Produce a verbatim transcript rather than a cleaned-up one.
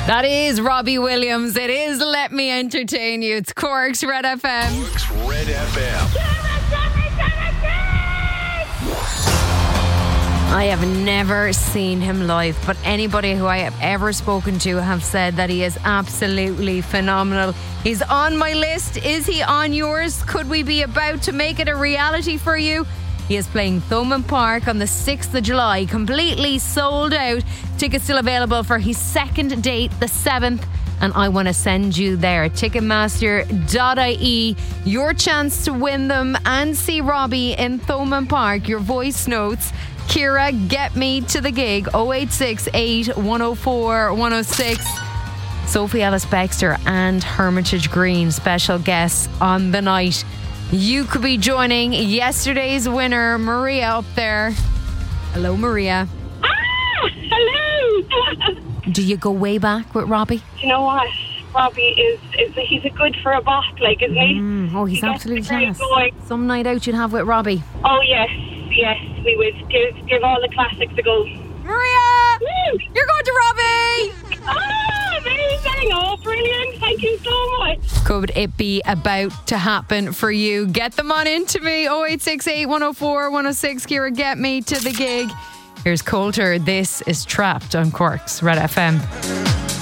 That is Robbie Williams. It is Let Me Entertain You. It's Cork's Red F M. Cork's Red F M. I have never seen him live, but anybody who I have ever spoken to have said that he is absolutely phenomenal. He's on my list. Is he on yours? Could we be about to make it a reality for you? He is playing Thomond Park on the sixth of July, completely sold out. Tickets still available for his second date, the seventh, and I want to send you there. Ticketmaster dot I E. Your chance to win them and see Robbie in Thomond Park. Your voice notes. Ciara, get me to the gig. oh eight six eight, one oh four, one oh six. Sophie Ellis-Bextor and Hermitage Green, special guests on the night. You could be joining yesterday's winner, Maria, up there. Hello, Maria. Ah, hello. Do you go way back with Robbie? You know what? Robbie is, is he's a good for a bot, like, isn't he? Mm, oh, he's he absolutely class. class. Some night out you'd have with Robbie. Oh, yes, yes, we would give, give all the classics a go. Maria! Woo! You're going to Robbie! Oh, amazing! Oh, brilliant! Thank you so much. Could it be about to happen for you? Get them on into me. oh eight six eight, one oh four, one oh six. Ciara, get me to the gig. Here's Coulter. This is Trapped on Cork's Red F M.